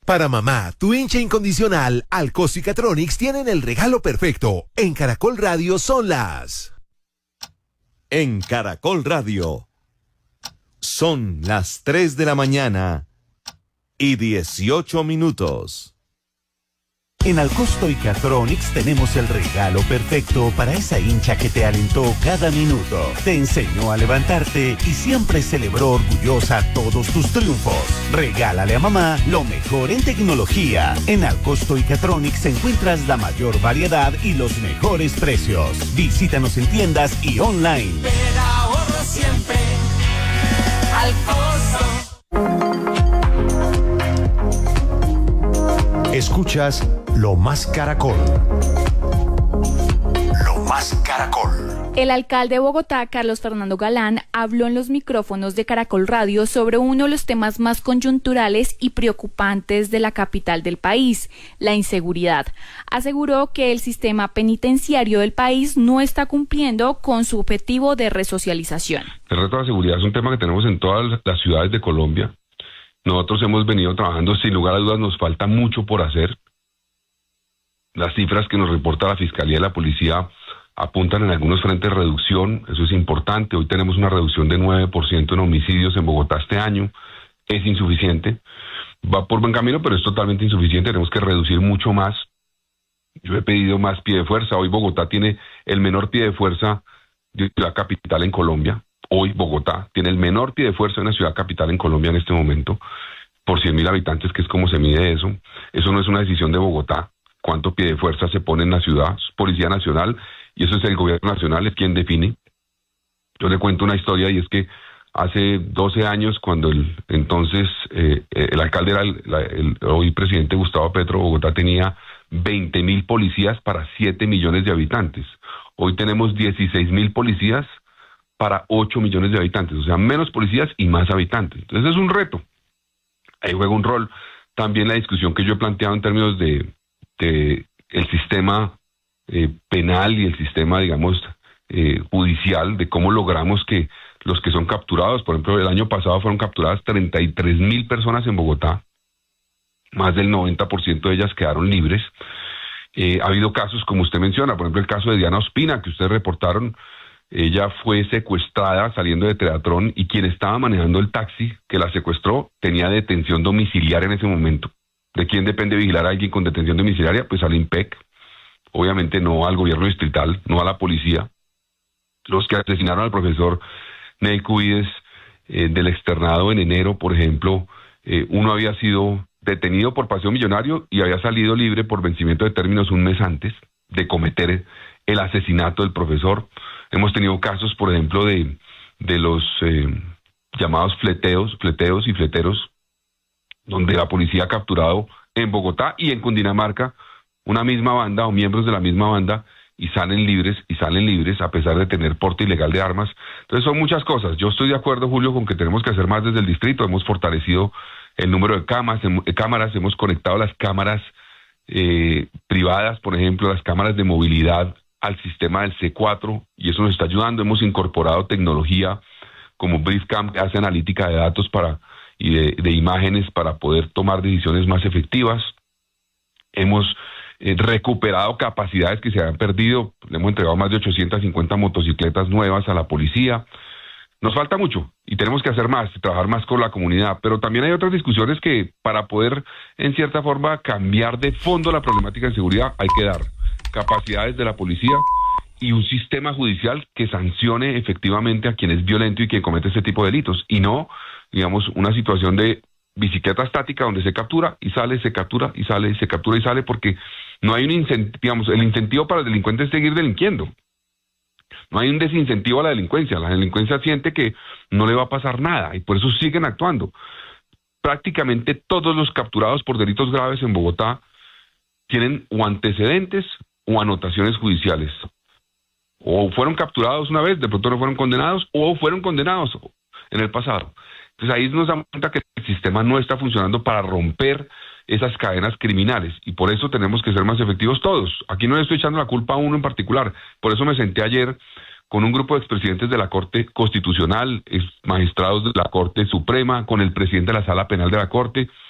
Para mamá, tu hincha incondicional, Alcosto y Catronics tienen el regalo perfecto. En Caracol Radio son las... En Caracol Radio son las 3 de la mañana y 18 minutos. En Alcosto y Catronics tenemos el regalo perfecto para esa hincha que te alentó cada minuto, te enseñó a levantarte y siempre celebró orgullosa todos tus triunfos. Regálale a mamá lo mejor en tecnología. En Alcosto y Catronics encuentras la mayor variedad y los mejores precios. Visítanos en tiendas y online. Pero ahorro siempre Alcosto. Escuchas Lo Más Caracol. Lo Más Caracol. El alcalde de Bogotá, Carlos Fernando Galán, habló en los micrófonos de Caracol Radio sobre uno de los temas más coyunturales y preocupantes de la capital del país, la inseguridad. Aseguró que el sistema penitenciario del país no está cumpliendo con su objetivo de resocialización. El reto de la seguridad es un tema que tenemos en todas las ciudades de Colombia. Nosotros hemos venido trabajando, sin lugar a dudas nos falta mucho por hacer. Las cifras que nos reporta la Fiscalía y la Policía apuntan en algunos frentes reducción, eso es importante. Hoy tenemos una reducción de 9% en homicidios en Bogotá este año, es insuficiente. Va por buen camino, pero es totalmente insuficiente, tenemos que reducir mucho más. Yo he pedido más pie de fuerza, hoy Bogotá tiene el menor pie de fuerza de la capital en Colombia. Hoy Bogotá tiene el menor pie de fuerza de una ciudad capital en Colombia en este momento, por 100.000 habitantes, que es como se mide eso. Eso no es una decisión de Bogotá, cuánto pie de fuerza se pone en la ciudad, es Policía Nacional, y eso es el gobierno nacional, es quien define. Yo le cuento una historia, y es que hace 12 años, cuando el alcalde era el hoy presidente Gustavo Petro, Bogotá tenía 20.000 policías para 7 millones de habitantes. Hoy tenemos 16.000 policías para 8 millones de habitantes, o sea, menos policías y más habitantes. Entonces es un reto. Ahí juega un rol también la discusión que yo he planteado en términos de el sistema penal y el sistema, digamos, judicial, de cómo logramos que los que son capturados, por ejemplo, el año pasado fueron capturadas 33.000 personas en Bogotá, más del 90% de ellas quedaron libres. Ha habido casos, como usted menciona, por ejemplo, el caso de Diana Ospina, que ustedes reportaron. Ella fue secuestrada saliendo de Teatrón y quien estaba manejando el taxi que la secuestró tenía detención domiciliaria en ese momento. ¿De quién depende vigilar a alguien con detención domiciliaria? Pues al IMPEC, obviamente no al gobierno distrital, no a la policía. Los que asesinaron al profesor Ney Cuides del externado en enero, por ejemplo, uno había sido detenido por paseo millonario y había salido libre por vencimiento de términos un mes antes de cometer el asesinato del profesor. Hemos tenido casos, por ejemplo, de los llamados fleteos y fleteros, donde la policía ha capturado en Bogotá y en Cundinamarca una misma banda o miembros de la misma banda y salen libres a pesar de tener porte ilegal de armas. Entonces son muchas cosas. Yo estoy de acuerdo, Julio, con que tenemos que hacer más desde el distrito. Hemos fortalecido el número de cámaras, hemos conectado las cámaras privadas, por ejemplo, las cámaras de movilidad al sistema del C4, y eso nos está ayudando. Hemos incorporado tecnología como BriefCam, que hace analítica de datos y de imágenes para poder tomar decisiones más efectivas. Hemos recuperado capacidades que se habían perdido. Le hemos entregado más de 850 motocicletas nuevas a la policía. Nos falta mucho y tenemos que hacer más, trabajar más con la comunidad, pero también hay otras discusiones que para poder, en cierta forma, cambiar de fondo la problemática de seguridad, hay que dar capacidades de la policía y un sistema judicial que sancione efectivamente a quien es violento y quien comete este tipo de delitos, y no, digamos, una situación de bicicleta estática donde se captura y sale, se captura y sale, se captura y sale, porque no hay un incentivo, digamos, el incentivo para el delincuente es seguir delinquiendo. No hay un desincentivo a la delincuencia siente que no le va a pasar nada y por eso siguen actuando. Prácticamente todos los capturados por delitos graves en Bogotá tienen o antecedentes o anotaciones judiciales. O fueron capturados una vez, de pronto no fueron condenados, o fueron condenados en el pasado. Entonces ahí nos damos cuenta que el sistema no está funcionando para romper esas cadenas criminales, y por eso tenemos que ser más efectivos todos. Aquí no le estoy echando la culpa a uno en particular, por eso me senté ayer con un grupo de expresidentes de la Corte Constitucional, magistrados de la Corte Suprema, con el presidente de la Sala Penal de la Corte,